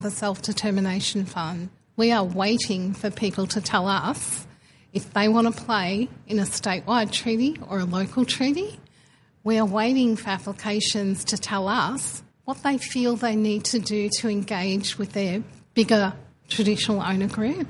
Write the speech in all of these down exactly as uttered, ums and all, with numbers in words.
the Self-Determination Fund, we are waiting for people to tell us if they want to play in a statewide treaty or a local treaty. We are waiting for applications to tell us what they feel they need to do to engage with their bigger traditional owner group.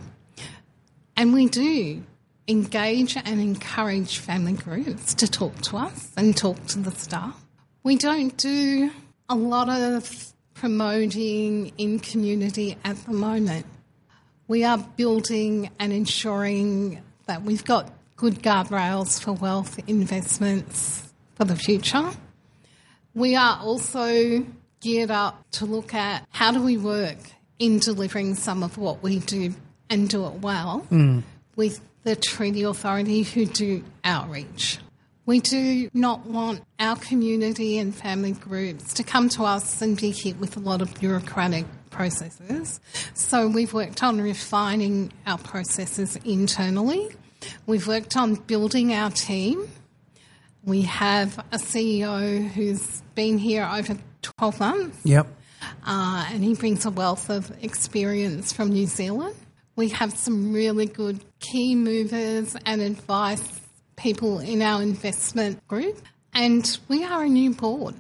And we do engage and encourage family groups to talk to us and talk to the staff. We don't do a lot of promoting in community at the moment. We are building and ensuring that we've got good guardrails for wealth investments for the future. We are also geared up to look at how do we work in delivering some of what we do and do it well mm. with the Treaty Authority who do outreach. We do not want our community and family groups to come to us and be hit with a lot of bureaucratic processes. So we've worked on refining our processes internally. We've worked on building our team. We have a C E O who's been here over twelve months. Yep. Uh, and he brings a wealth of experience from New Zealand. We have some really good key movers and advice people in our investment group. And we are a new board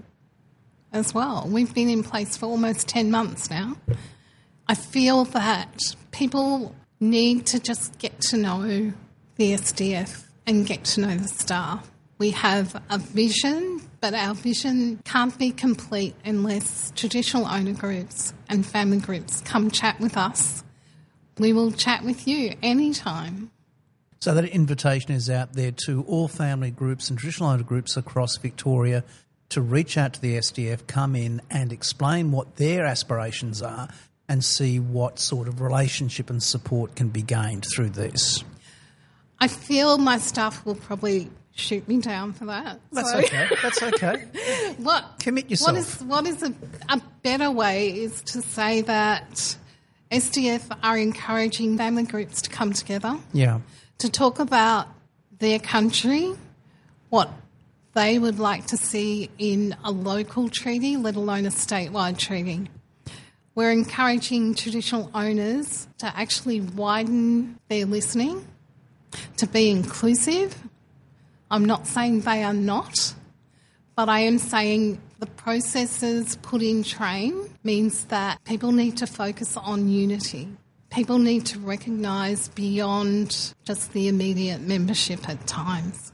as well. We've been in place for almost ten months now. I feel that people need to just get to know the S D F and get to know the staff. We have a vision, but our vision can't be complete unless traditional owner groups and family groups come chat with us. We will chat with you anytime. So that invitation is out there to all family groups and traditional owner groups across Victoria to reach out to the S D F, come in and explain what their aspirations are and see what sort of relationship and support can be gained through this. I feel my staff will probably shoot me down for that. That's so. okay. That's okay. what, Commit yourself. What is, what is a, a better way is to say that S D F are encouraging family groups to come together. Yeah. To talk about their country, what they would like to see in a local treaty, let alone a statewide treaty. We're encouraging traditional owners to actually widen their listening, to be inclusive. I'm not saying they are not, but I am saying the processes put in train means that people need to focus on unity. People need to recognise beyond just the immediate membership at times.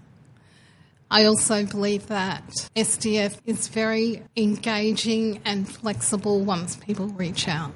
I also believe that S D F is very engaging and flexible once people reach out.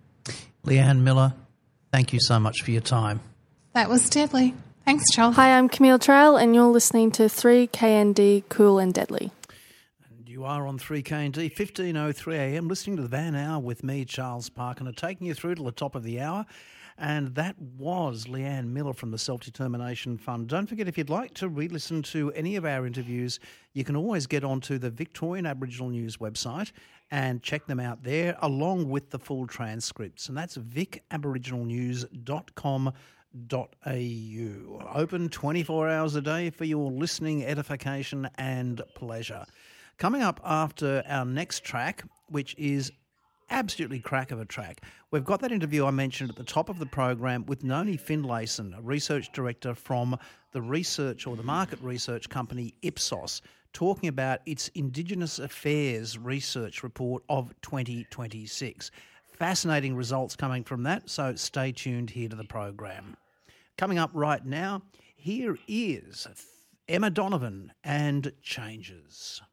Leanne Miller, thank you so much for your time. That was deadly. Thanks, Charles. Hi, I'm Camille Trail and you're listening to three K N D Cool and Deadly. You are on three K N D, fifteen oh three a m, listening to the Van Hour with me, Charles Parkin, taking you through to the top of the hour. And that was Leanne Miller from the Self-Determination Fund. Don't forget, if you'd like to re-listen to any of our interviews, you can always get onto the Victorian Aboriginal News website and check them out there, along with the full transcripts. And that's vic aboriginal news dot com dot a u. Open twenty-four hours a day for your listening, edification and pleasure. Coming up after our next track, which is absolutely crack of a track, we've got that interview I mentioned at the top of the program with Noni Finlayson, a research director from the research or the market research company Ipsos, talking about its Indigenous Affairs research report of twenty twenty-six. Fascinating results coming from that, so stay tuned here to the program. Coming up right now, here is Emma Donovan and Changes.